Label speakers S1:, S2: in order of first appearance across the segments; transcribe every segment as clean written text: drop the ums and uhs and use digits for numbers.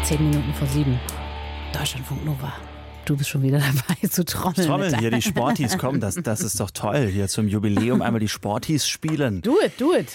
S1: 7:10. Deutschlandfunk Nova. Du bist schon wieder dabei zu trommeln.
S2: Trommeln hier, die Sporties, komm, das ist doch toll. Hier zum Jubiläum einmal die Sporties spielen.
S1: Do it.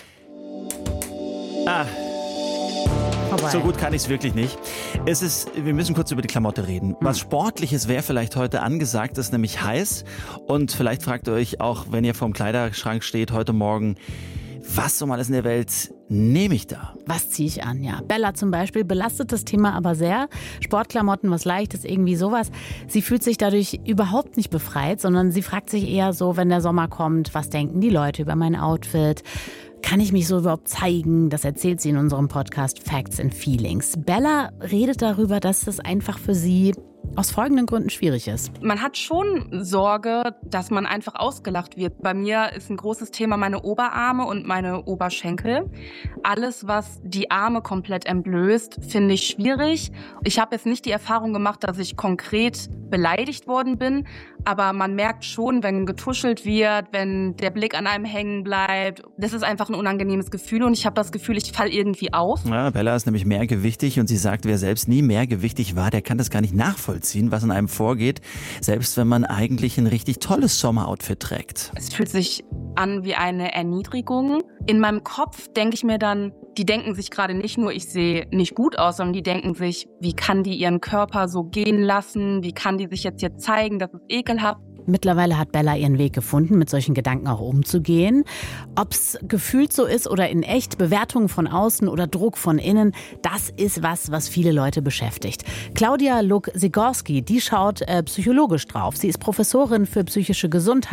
S2: So gut kann ich es wirklich nicht. Wir müssen kurz über die Klamotte reden. Was Sportliches wäre vielleicht heute angesagt, ist nämlich heiß. Und vielleicht fragt ihr euch auch, wenn ihr vorm Kleiderschrank steht heute Morgen, was um alles in der Welt nehme ich da?
S1: Was ziehe ich an, ja. Bella zum Beispiel belastet das Thema aber sehr. Sportklamotten, was Leichtes, irgendwie sowas. Sie fühlt sich dadurch überhaupt nicht befreit, sondern sie fragt sich eher so, wenn der Sommer kommt, was denken die Leute über mein Outfit? Kann ich mich so überhaupt zeigen? Das erzählt sie in unserem Podcast Facts and Feelings. Bella redet darüber, dass das einfach für sie aus folgenden Gründen schwierig ist.
S3: Man hat schon Sorge, dass man einfach ausgelacht wird. Bei mir ist ein großes Thema meine Oberarme und meine Oberschenkel. Alles, was die Arme komplett entblößt, finde ich schwierig. Ich habe jetzt nicht die Erfahrung gemacht, dass ich konkret beleidigt worden bin, aber man merkt schon, wenn getuschelt wird, wenn der Blick an einem hängen bleibt. Das ist einfach ein unangenehmes Gefühl und ich habe das Gefühl, ich falle irgendwie auf.
S2: Ja, Bella ist nämlich mehrgewichtig und sie sagt, wer selbst nie mehrgewichtig war, der kann das gar nicht nachvollziehen, was in einem vorgeht, selbst wenn man eigentlich ein richtig tolles Sommeroutfit trägt.
S3: Es fühlt sich an wie eine Erniedrigung. In meinem Kopf denke ich mir dann, die denken sich gerade nicht nur, ich sehe nicht gut aus, sondern die denken sich, wie kann die ihren Körper so gehen lassen? Wie kann die sich jetzt hier zeigen? Das ist ekelhaft.
S1: Mittlerweile hat Bella ihren Weg gefunden, mit solchen Gedanken auch umzugehen. Ob's gefühlt so ist oder in echt, Bewertungen von außen oder Druck von innen, das ist was viele Leute beschäftigt. Claudia Luck-Sigorski, die schaut psychologisch drauf. Sie ist Professorin für psychische Gesundheit